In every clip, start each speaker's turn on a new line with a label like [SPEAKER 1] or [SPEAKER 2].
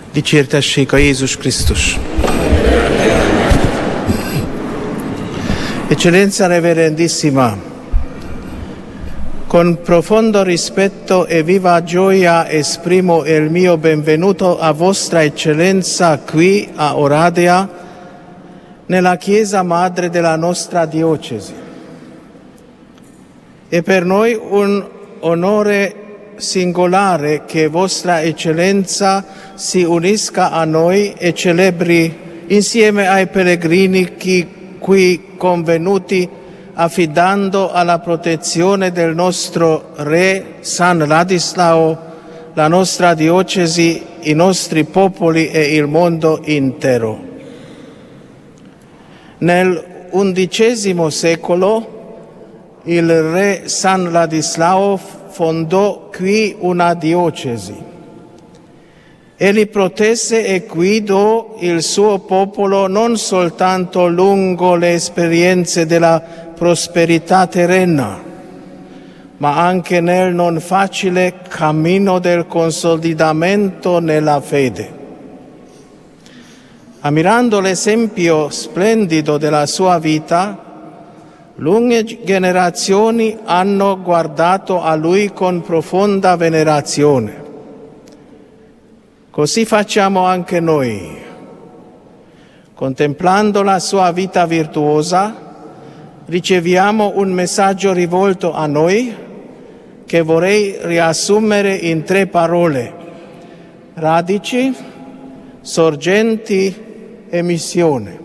[SPEAKER 1] Dicsértessék a Jézus Krisztus! Eccellenza Reverendissima, con profondo rispetto e viva gioia esprimo il mio benvenuto a Vostra Eccellenza qui a Oradea, nella Chiesa Madre della nostra diocesi. È per noi un onore singolare che Vostra Eccellenza si unisca a noi e celebri insieme ai pellegrini qui convenuti, affidando alla protezione del nostro Re San Ladislao la nostra diocesi, i nostri popoli e il mondo intero. Nel XI secolo il Re San Ladislao fondò qui una diocesi. Egli protesse e guidò il suo popolo non soltanto lungo le esperienze della prosperità terrena, ma anche nel non facile cammino del consolidamento nella fede. Ammirando l'esempio splendido della sua vita, lunghe generazioni hanno guardato a lui con profonda venerazione. Così facciamo anche noi. Contemplando la sua vita virtuosa, riceviamo un messaggio rivolto a noi che vorrei riassumere in 3 parole: radici, sorgenti e missione.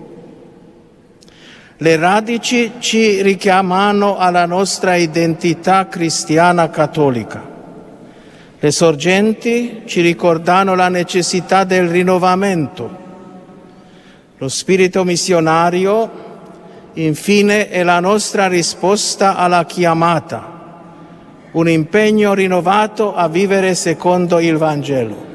[SPEAKER 1] Le radici ci richiamano alla nostra identità cristiana cattolica. Le sorgenti ci ricordano la necessità del rinnovamento. Lo spirito missionario, infine, è la nostra risposta alla chiamata, un impegno rinnovato a vivere secondo il Vangelo.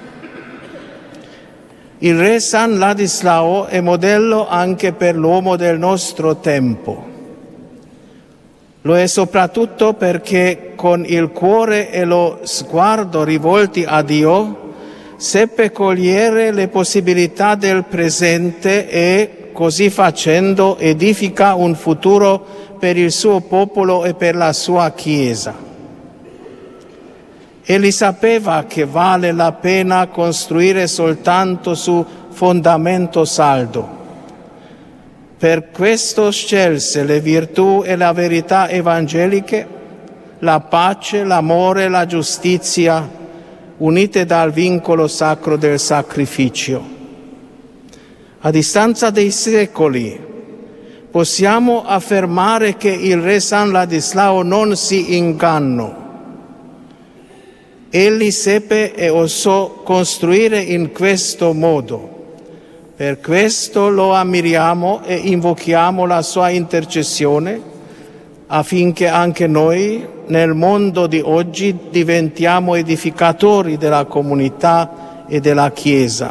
[SPEAKER 1] Il Re San Ladislao è modello anche per l'uomo del nostro tempo. Lo è soprattutto perché con il cuore e lo sguardo rivolti a Dio seppe cogliere le possibilità del presente e, così facendo, edifica un futuro per il suo popolo e per la sua Chiesa. Egli sapeva che vale la pena costruire soltanto su fondamento saldo. Per questo scelse le virtù e la verità evangeliche, la pace, l'amore, la giustizia, unite dal vincolo sacro del sacrificio. A distanza dei secoli possiamo affermare che il Re San Ladislao non si ingannò. Egli seppe e osò costruire in questo modo. Per questo lo ammiriamo e invochiamo la sua intercessione affinché anche noi nel mondo di oggi diventiamo edificatori della comunità e della Chiesa.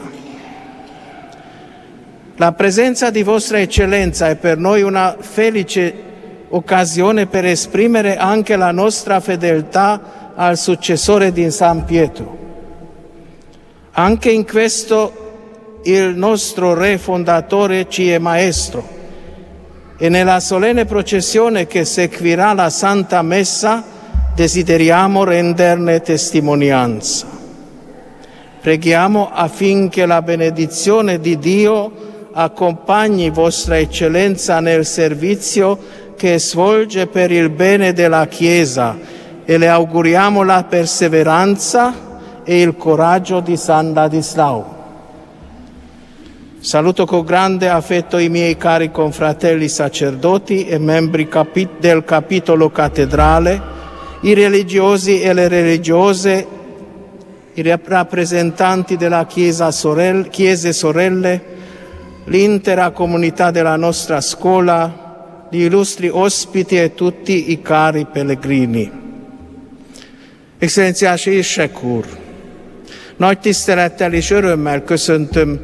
[SPEAKER 1] La presenza di Vostra Eccellenza è per noi una felice occasione per esprimere anche la nostra fedeltà al successore di San Pietro. Anche in questo il nostro Re fondatore ci è maestro e nella solenne processione che seguirà la Santa Messa desideriamo renderne testimonianza. Preghiamo affinché la benedizione di Dio accompagni Vostra Eccellenza nel servizio che svolge per il bene della Chiesa e le auguriamo la perseveranza e il coraggio di San Ladislao. Saluto con grande affetto i miei cari confratelli sacerdoti e membri del capitolo cattedrale, i religiosi e le religiose, i rappresentanti della chiese sorelle, l'intera comunità della nostra scuola, gli illustri ospiti e tutti i cari pellegrini. Excellenciás Érsek úr, nagy tisztelettel és örömmel köszöntöm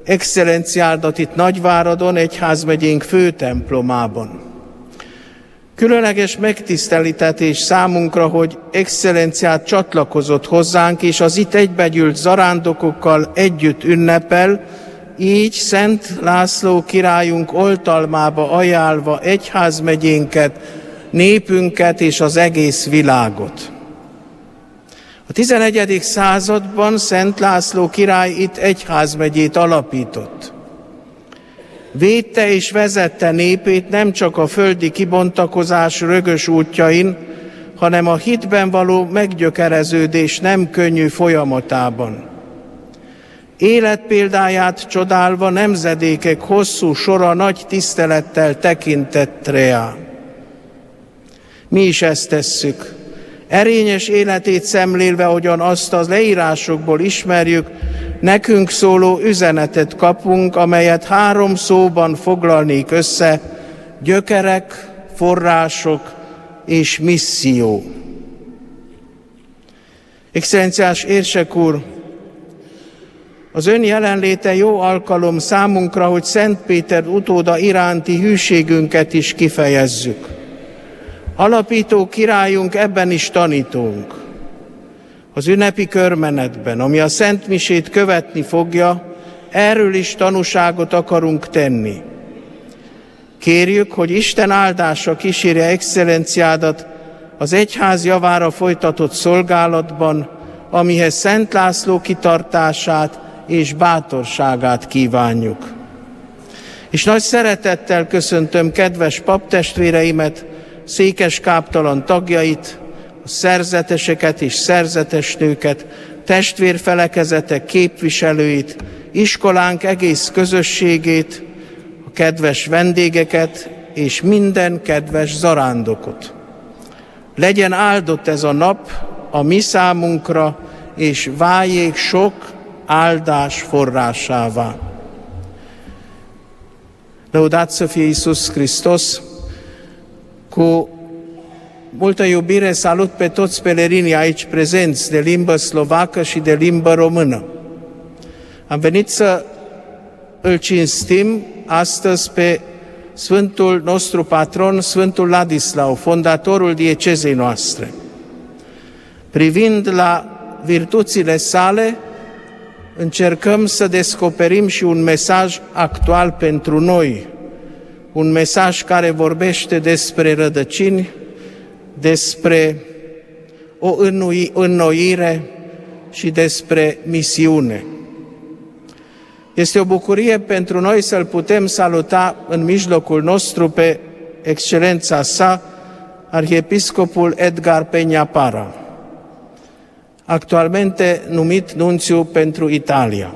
[SPEAKER 1] Excellenciádat itt Nagyváradon, egyházmegyénk főtemplomában. Különleges megtiszteltetés számunkra, hogy excellenciát csatlakozott hozzánk, és az itt egybegyűlt zarándokokkal együtt ünnepel, így Szent László királyunk oltalmába ajánlva egyházmegyénket, népünket és az egész világot. A 11. században Szent László király itt egyházmegyét alapított. Védte és vezette népét nem csak a földi kibontakozás rögös útjain, hanem a hitben való meggyökereződés nem könnyű folyamatában. Életpéldáját csodálva nemzedékek hosszú sora nagy tisztelettel tekintett rá. Mi is ezt tesszük. Erényes életét szemlélve, hogyan azt az leírásokból ismerjük, nekünk szóló üzenetet kapunk, amelyet 3 szóban foglalnék össze: gyökerek, források és misszió. Excellenciás érsek úr, az ön jelenléte jó alkalom számunkra, hogy Szent Péter utóda iránti hűségünket is kifejezzük. Alapító királyunk ebben is tanítunk. Az ünnepi körmenetben, ami a Szent Misét követni fogja, erről is tanúságot akarunk tenni. Kérjük, hogy Isten áldása kísérje excellenciádat az egyház javára folytatott szolgálatban, amihez Szent László kitartását és bátorságát kívánjuk. És nagy szeretettel köszöntöm kedves paptestvéreimet, székeskáptalan tagjait, a szerzeteseket és szerzetesnőket, testvérfelekezetek képviselőit, iskolánk egész közösségét, a kedves vendégeket és minden kedves zarándokot. Legyen áldott ez a nap a mi számunkra, és váljék sok áldás forrásává. Lăudat să fie Iisus Hristos! Cu multă iubire salut pe toți pelerinii aici prezenți de limbă slovacă și de limbă română. Am venit să îl cinstim astăzi pe Sfântul nostru patron, Sfântul Ladislau, fondatorul diecezei noastre. Privind la virtuțile sale, încercăm să descoperim și un mesaj actual pentru noi, un mesaj care vorbește despre rădăcini, despre o înnoire și despre misiune. Este o bucurie pentru noi să-l putem saluta în mijlocul nostru pe excelența sa, arhiepiscopul Edgar Peña Parra, actualmente numit nunțiu pentru Italia.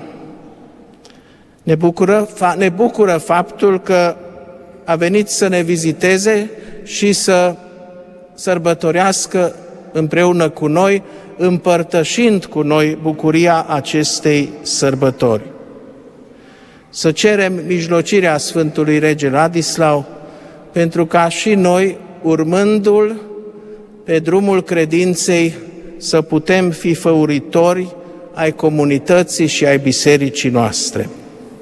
[SPEAKER 1] Ne bucură faptul că a venit să ne viziteze și să sărbătorească împreună cu noi, împărtășind cu noi bucuria acestei sărbători. Să cerem mijlocirea Sfântului Rege Ladislau, pentru ca și noi, urmându-l pe drumul credinței, să putem fi făuritori ai comunității și ai bisericii noastre.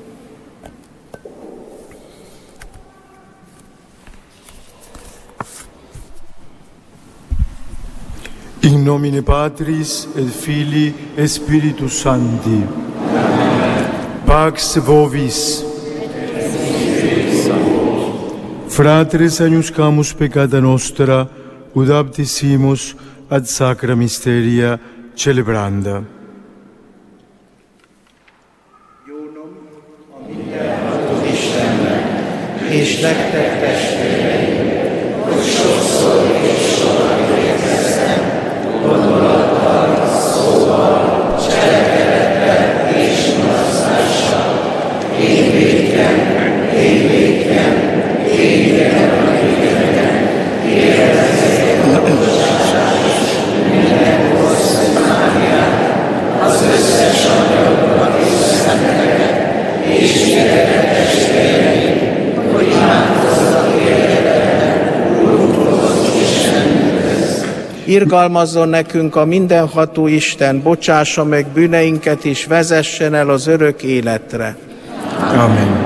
[SPEAKER 2] In nomine Patris et Filii et Spiritus Sancti. Pax vobis. Fratres agnoscamus peccata nostra, ut baptisimus ad sacra mysteria celebranda.
[SPEAKER 1] Jónom a mindenható Istennek, és nektek testvéreim, hogy sokszor és sokan érkeztem, gondolattal, szóval, cselekedettel és mulasztással. Én védkem, a védkem, élvezzék a bocsását és minden hosszú Máriát, az összes angyalokat és szenteket, és gyereket testvéreim, hogy imádkozzatok érdekelten, Úrunkhöz, Istenünkhöz. Irgalmazzon nekünk a mindenható Isten, bocsássa meg bűneinket és vezessen el az örök életre.
[SPEAKER 2] Amen.